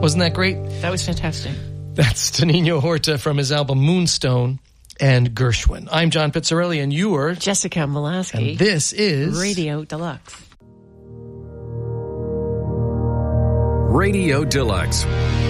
Wasn't that great? That was fantastic. That's Tonino Horta from his album Moonstone and Gershwin. I'm John Pizzarelli, and you are Jessica Mulaski. And this is Radio Deluxe. Radio Deluxe